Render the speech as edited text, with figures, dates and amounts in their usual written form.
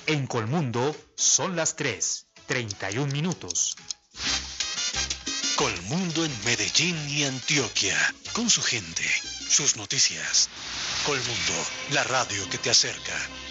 En Colmundo son las 3:31. Colmundo en Medellín y Antioquia, con su gente, sus noticias. Colmundo, la radio que te acerca.